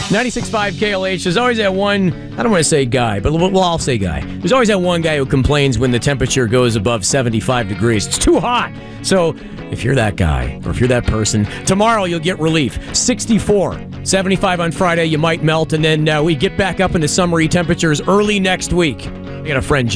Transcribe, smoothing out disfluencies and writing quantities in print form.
96.5 KLH. There's always that one, I don't want to say guy, but well, I'll say guy. There's always that one guy who complains when the temperature goes above 75 degrees. It's too hot. So if you're that guy, or if you're that person, tomorrow you'll get relief. 64, 75 on Friday, you might melt, and then we get back up into summery temperatures early next week. I got a friend,